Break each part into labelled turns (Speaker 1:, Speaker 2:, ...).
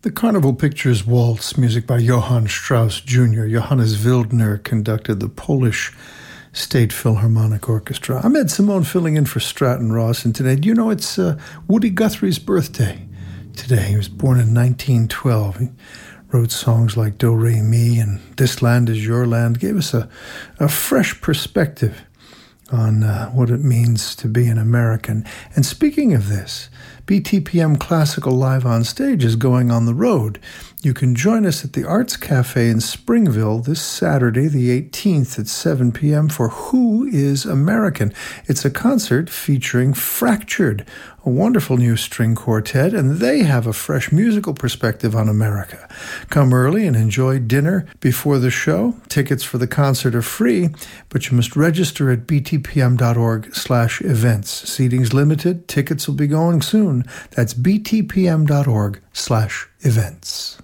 Speaker 1: The Carnival Pictures Waltz, music by Johann Strauss Jr. Johannes Wildner conducted the Polish State Philharmonic Orchestra. I'm Ed Simone filling in for Stratton Ross, and today, do you know it's Woody Guthrie's birthday today? He was born in 1912. He wrote songs like Do Re Mi and This Land Is Your Land, gave us a fresh perspective on what it means to be an American. And speaking of this, BTPM Classical Live on Stage is going on the road. You can join us at the Arts Cafe in Springville this Saturday, the 18th at 7 p.m. for Who is American? It's a concert featuring Fractured, a wonderful new string quartet, and they have a fresh musical perspective on America. Come early and enjoy dinner before the show. Tickets for the concert are free, but you must register at btpm.org/events. Seating's limited. Tickets will be going soon. That's btpm.org/events.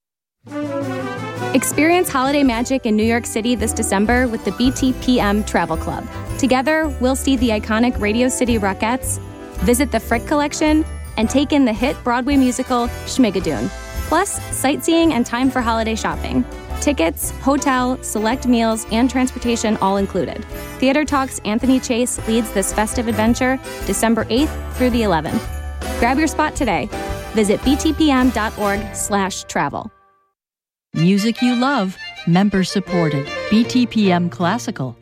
Speaker 2: Experience holiday magic in New York City this December with the BTPM Travel Club. Together, we'll see the iconic Radio City Rockettes, visit the Frick Collection, and take in the hit Broadway musical Schmigadoon. Plus, sightseeing and time for holiday shopping. Tickets, hotel, select meals, and transportation all included. Theater Talk's Anthony Chase leads this festive adventure December 8th through the 11th. Grab your spot today. Visit btpm.org/travel.
Speaker 3: Music you love, member supported. BTPM Classical.